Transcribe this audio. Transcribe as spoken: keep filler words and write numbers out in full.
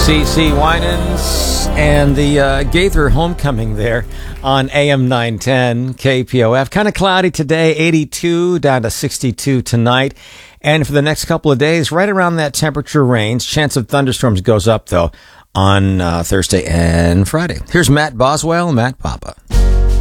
C C Winans and the uh, Gaither Homecoming there on A M nine ten K P O F. Kind of cloudy today, eighty-two down to sixty-two tonight. And for the next couple of days, right around that temperature range. Chance of thunderstorms goes up, though, on uh, Thursday and Friday. Here's Matt Boswell, Matt Papa.